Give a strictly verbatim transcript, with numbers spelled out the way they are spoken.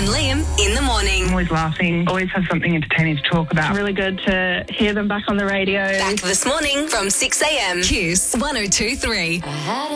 and Liam in the morning. Always laughing, always have something entertaining to talk about. Really good to hear them back on the radio. Back this morning from six a.m. Kiss one oh two three.